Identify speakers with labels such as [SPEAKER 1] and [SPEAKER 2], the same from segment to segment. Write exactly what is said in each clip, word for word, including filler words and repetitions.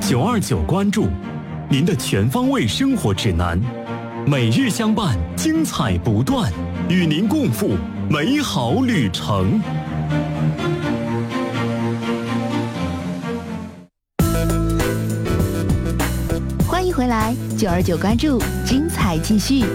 [SPEAKER 1] 九二九关注，您的全方位生活指南，每日相伴，精彩不断，与您共赴美好旅程。
[SPEAKER 2] 欢迎回来，九二九关注，精彩继续。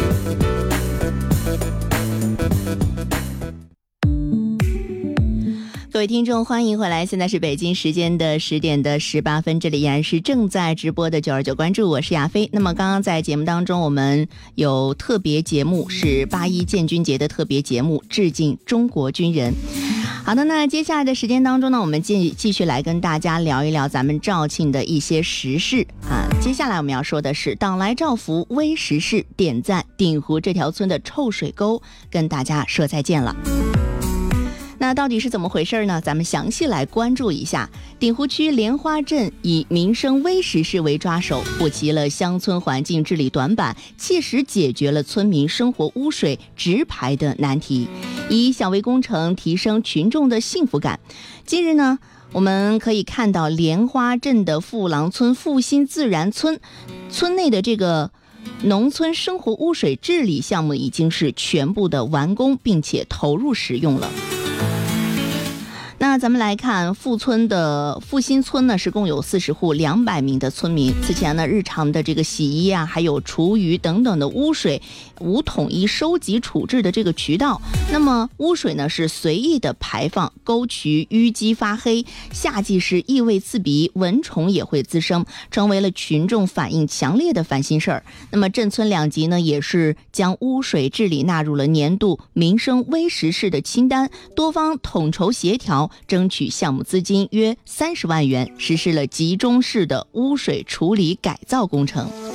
[SPEAKER 2] 各位听众，欢迎回来！现在是北京时间的十点的十八分，这里依然是正在直播的九二九关注，我是亚飞。那么刚刚在节目当中，我们有特别节目，是八一建军节的特别节目，致敬中国军人。好的，那接下来的时间当中呢，我们继继续来跟大家聊一聊咱们肇庆的一些时事啊。接下来我们要说的是党来照拂微时事，点赞鼎湖这条村的臭水沟，跟大家说再见了。那到底是怎么回事呢？咱们详细来关注一下。鼎湖区莲花镇以民生微时事为抓手，补齐了乡村环境治理短板，切实解决了村民生活污水直排的难题，以小微工程提升群众的幸福感。近日呢，我们可以看到莲花镇的富郎村复兴自然村村内的这个农村生活污水治理项目已经是全部的完工，并且投入使用了。那咱们来看富村的复兴村呢，是共有四十户两百名的村民。此前呢，日常的这个洗衣啊，还有厨余等等的污水无统一收集处置的这个渠道，那么污水呢是随意的排放，沟渠淤积发黑，夏季是异味刺鼻，蚊虫也会滋生，成为了群众反映强烈的烦心事儿。那么镇村两级呢，也是将污水治理纳入了年度民生微时事的清单，多方统筹协调，争取项目资金约三十万元，实施了集中式的污水处理改造工程。